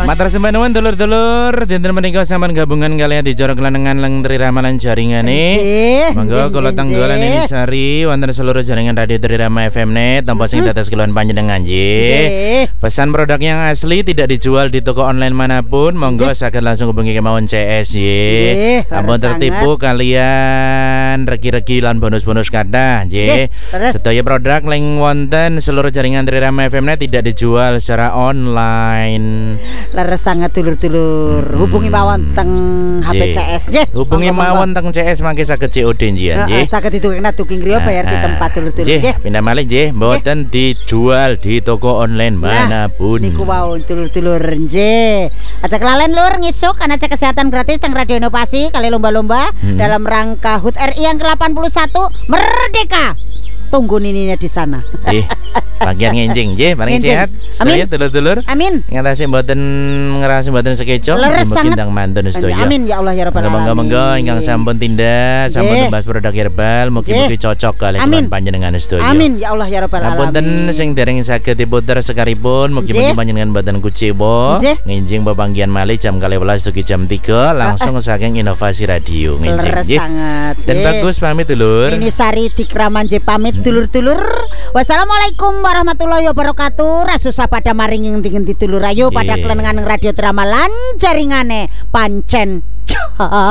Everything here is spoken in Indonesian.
Matur sembah nuwun dulur-dulur, dinten menika sampean gabungan kalian di Jorok Lanengan Lengtri Ramalan jaringane. Monggo kula tanggalan ini sari wonten seluruh jaringan radio Trirama FM Net tanpa sing dados keluhan panjenengan nggih. Pesan produk yang asli tidak dijual di toko online manapun, monggo saged langsung hubungi kemawon CS nggih. Ampun tertipu kalian regi-regi lan bonus-bonus kathah nggih. Sedaya produk leng wonten seluruh jaringan Trirama FM Net tidak dijual secara online. Leres sangat dulur-dulur. Hubungi mawon teng HP CS nggih. Hubungi mawon teng CS mangke saged COD njian nggih. Saged ditukang duking griya bayar di tempat dulur-dulur nggih. Pindah malih nggih, mboten dijual di toko online manapun. Niku wau dulur-dulur nggih. Aja kelalen lur ngisuk ana cek kesehatan gratis teng Radio Inovasi kali lomba-lomba dalam rangka HUT RI yang ke-81 Merdeka. Tunggu nininya di sana. Bagian ngenjing nggih, paling sehat. Amin dulur-dulur. Amin. Ngatasi mboten ngerasa mboten sekeco, mungkin ndang mantun sedaya. Amin ya Allah ya rabbal alamin. Monggo-monggo ingkang sampun tindak, sampun membahas produk herbal, mugi-mugi cocok kalian panjenengan sedaya. Amin ya Allah ya rabbal alamin. Ngapunten sing dereng saged diputer sekaripun, mugi-mugi panjenengan mboten kuciwa. Ngenjing pepanggihan malih jam 12 sugi jam 3 langsung saking Inovasi Radio ngenjing nggih. Dan bagus pamit dulur. Ini Sari Dikraman J pamit dulur-dulur. Wassalamualaikum warahmatullahi wabarakatuh. Rasusah pada maring ngendi-ngendi dulur ayo pada kelenengan Radio Dramalan jaringane pancen